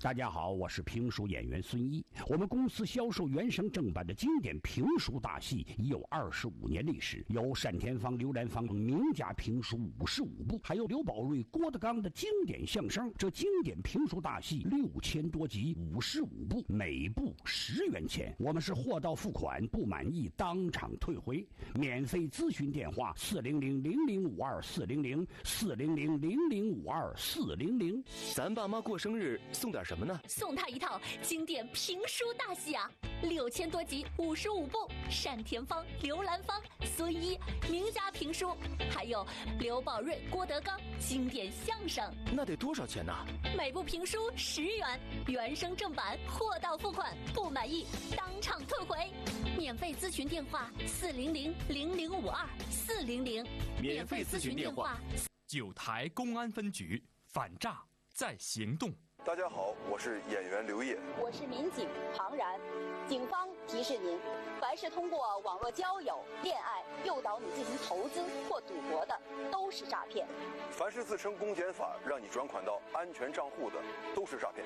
大家好，我是评书演员孙一。我们公司销售原声正版的经典评书大戏已有25年历史，有单田芳、刘兰芳名家评书55部，还有刘宝瑞、郭德纲的经典相声。这经典评书大戏6000多集，55部，每部10元钱。我们是货到付款，不满意当场退回。免费咨询电话400-0052-400，400-0052-400。 咱爸妈过生日送点什么呢？ 送他一套经典评书大戏啊，6000多集，55部，单田芳、刘兰芳、孙一名家评书，还有刘宝瑞、郭德纲经典相声。 那得多少钱呢？ 每部评书10元，原声正版，货到付款，不满意当场退回。免费咨询电话400-0052-400， 免费咨询电话。 9台公安分局反诈在行动。 大家好，我是演员刘烨， 我是民警庞然。警方提示您，凡是通过网络交友、恋爱诱导你进行投资或赌博的，都是诈骗。 凡是自称公检法让你转款到安全账户的，都是诈骗。